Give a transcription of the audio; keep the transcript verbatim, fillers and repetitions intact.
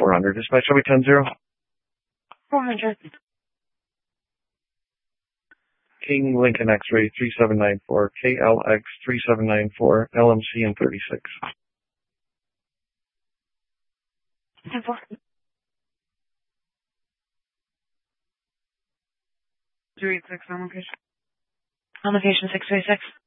four hundred. Dispatch shall be ten zero. four hundred. King Lincoln X-ray three seven nine four, K L X three seven nine four, L M C and thirty-six. ten four. two eight six on location. On location six three six.